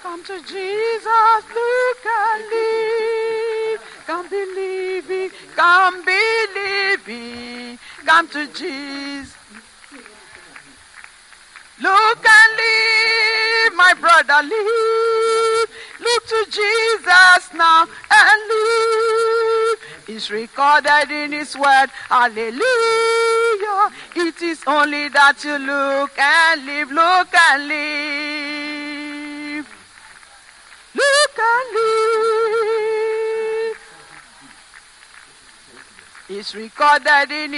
Come to Jesus, look and live. Come believing, come believing. Come to Jesus. Look and live, my brother, live. Look to Jesus now and live. It's recorded in His word, hallelujah. It is only that you look and live, look and live. Look and live. It's recorded in